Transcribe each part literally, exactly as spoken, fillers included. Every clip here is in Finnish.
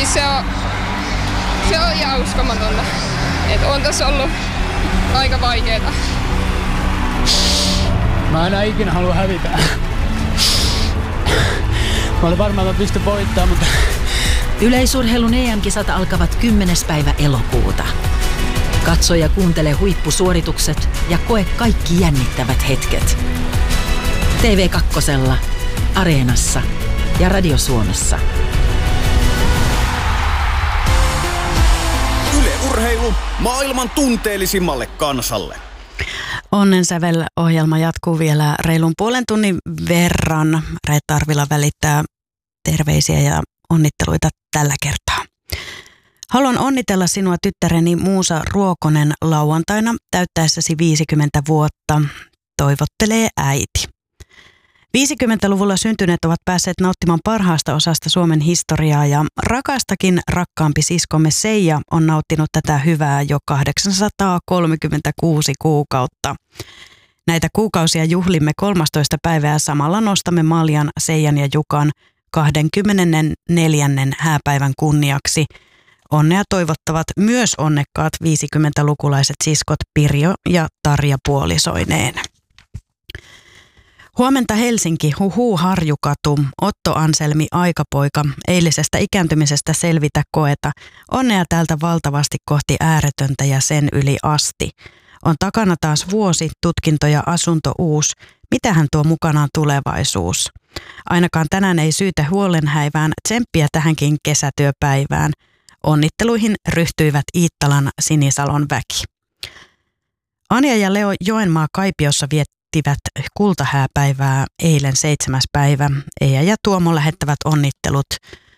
Siis se on, se on ihan uskomatonta. Että on tässä ollut aika vaikeeta. Mä enää ikinä halua hävitä. Mä olin varmaan, että mä pystyn voittamaan, mutta... Yleisurheilun E M-kisat alkavat kymmenes päivä elokuuta. Katso ja kuuntele huippusuoritukset ja koe kaikki jännittävät hetket. T V kaksi, Areenassa ja Radio Suomessa. Yle Urheilu maailman tunteellisimmalle kansalle. Onnensävel-ohjelma jatkuu vielä reilun puolen tunnin verran. Reetta Arvila välittää terveisiä ja onnitteluita tällä kertaa. Haluan onnitella sinua tyttäreni Muusa Ruokonen lauantaina täyttäessäsi viisikymmentä vuotta. Toivottelee äiti. viisikymmentäluvulla syntyneet ovat päässeet nauttimaan parhaasta osasta Suomen historiaa ja rakastakin rakkaampi siskomme Seija on nauttinut tätä hyvää jo kahdeksansataakolmekymmentäkuusi kuukautta. Näitä kuukausia juhlimme kolmastoista päivää ja samalla nostamme Maljan, Seijan ja Jukan kaksikymmentäneljä hääpäivän kunniaksi. Onnea toivottavat myös onnekkaat viisikymmentälukulaiset siskot Pirjo ja Tarja puolisoineen. Huomenta Helsinki, huhuu Harjukatu, Otto Anselmi Aikapoika, eilisestä ikääntymisestä selvitä koeta. Onnea täältä valtavasti kohti ääretöntä ja sen yli asti. On takana taas vuosi, tutkinto ja asunto uus. Mitähän tuo mukanaan tulevaisuus? Ainakaan tänään ei syytä huolenhäivään, tsemppiä tähänkin kesätyöpäivään. Onnitteluihin ryhtyivät Iittalan Sinisalon väki. Anja ja Leo Joenmaa Kaipiossa viettivät kultahääpäivää eilen seitsemäs päivä. Eija ja Tuomo lähettävät onnittelut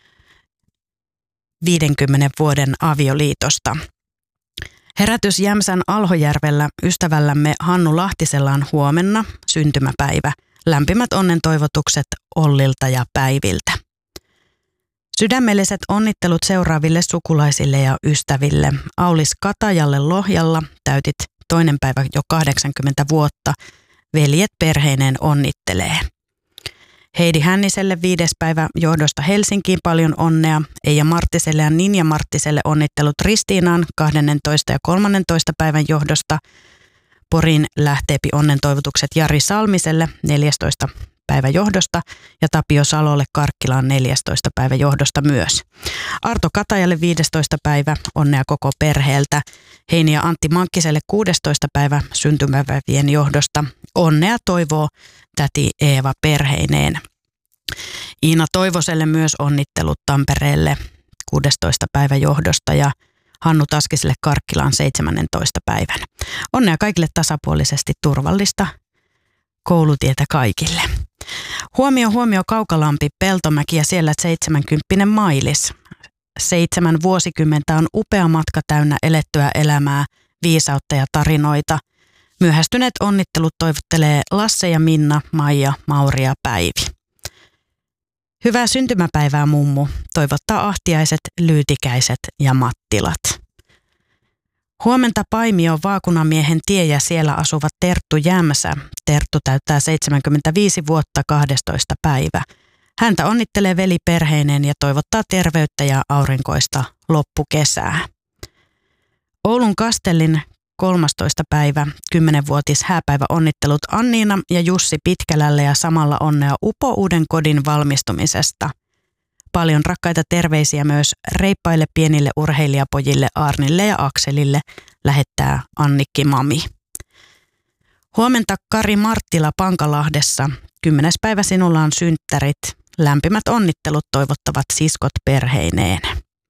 viidenkymmenen vuoden avioliitosta. Herätys Jämsän Alhojärvellä ystävällämme Hannu Lahtisella on huomenna syntymäpäivä. Lämpimät onnen toivotukset Ollilta ja Päiviltä. Sydämelliset onnittelut seuraaville sukulaisille ja ystäville. Aulis Katajalle Lohjalla täytit toinen päivä jo kahdeksankymmentä vuotta. Veljet perheineen onnittelee. Heidi Hänniselle viides päivä johdosta Helsinkiin paljon onnea. Eija Marttiselle ja Ninja Marttiselle onnittelut Ristiinaan kahdennentoista ja kolmannentoista päivän johdosta. Poriin lähteepi onnen toivotukset Jari Salmiselle neljästoista päivä johdosta ja Tapio Salolle Karkkilaan neljästoista päivä johdosta myös. Arto Katajalle viidestoista päivä onnea koko perheeltä. Heini ja Antti Mankkiselle kuudestoista päivä syntymäpäivien johdosta. Onnea toivoo täti Eeva perheineen. Iina Toivoselle myös onnittelut Tampereelle kuudestoista päivä johdosta ja Hannu Taskiselle Karkkilaan seitsemännentoista päivän. Onnea kaikille tasapuolisesti turvallista koulutietä kaikille. Huomio, huomio Kaukalampi, Peltomäki ja siellä seitsemänkymppinen Mailis. Seitsemän vuosikymmentä on upea matka täynnä elettyä elämää, viisautta ja tarinoita. Myöhästyneet onnittelut toivottelee Lasse ja Minna, Maija, Mauri ja Päivi. Hyvää syntymäpäivää mummu, toivottaa ahtiaiset, lyytikäiset ja Mattilat. Huomenta Paimio Vaakunamiehen tie ja siellä asuva Terttu Jämsä. Terttu täyttää seitsemänkymmentäviisi vuotta kahdestoista päivä. Häntä onnittelee veli perheineen ja toivottaa terveyttä ja aurinkoista loppukesää. Oulun Kastellin kolmastoista päivä, kymmenvuotis hääpäivä onnittelut Anniina ja Jussi Pitkälälle ja samalla onnea Upo uuden kodin valmistumisesta. Paljon rakkaita terveisiä myös reippaille pienille urheilijapojille Arnille ja Akselille, lähettää Annikki Mami. Huomenta Kari Marttila Pankalahdessa. Kymmenes päivä sinulla on synttärit. Lämpimät onnittelut toivottavat siskot perheineen.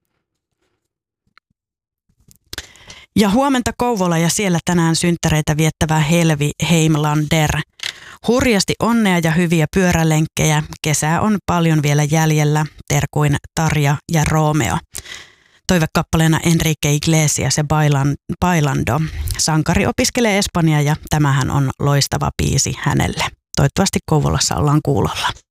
Ja huomenta Kouvola ja siellä tänään synttäreitä viettävä Helvi Heimlander. Hurjasti onnea ja hyviä pyörälenkkejä. Kesää on paljon vielä jäljellä. Terkuin Tarja ja Romeo. Toivekappaleena Enrique Iglesias ja Bailando. Sankari opiskelee espanjaa ja tämähän on loistava biisi hänelle. Toivottavasti Kouvolassa ollaan kuulolla.